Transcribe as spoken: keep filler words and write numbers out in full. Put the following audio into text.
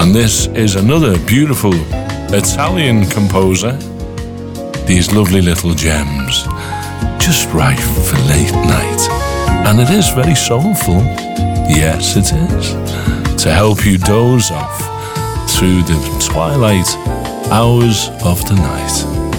And this is another beautiful Italian composer. These lovely little gems, just right for late night. And it is very soulful, yes it is, to help you doze off through the twilight hours of the night.